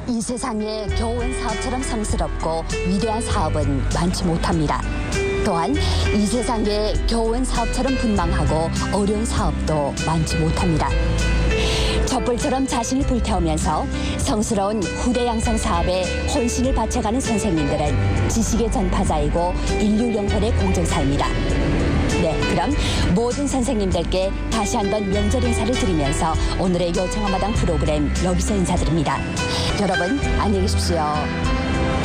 이 세상에 교원 사업처럼 성스럽고 위대한 사업은 많지 못합니다. 또한 이 세상에 교원 사업처럼 분망하고 어려운 사업도 많지 못합니다. 촛불처럼 자신을 불태우면서 성스러운 후대 양성 사업에 혼신을 바쳐가는 선생님들은 지식의 전파자이고 인류 영혼의 공전사입니다. 네, 그럼 모든 선생님들께 다시 한번 명절 인사를 드리면서 오늘의 요청한마당 프로그램 여기서 인사드립니다. 여러분 안녕히 계십시오.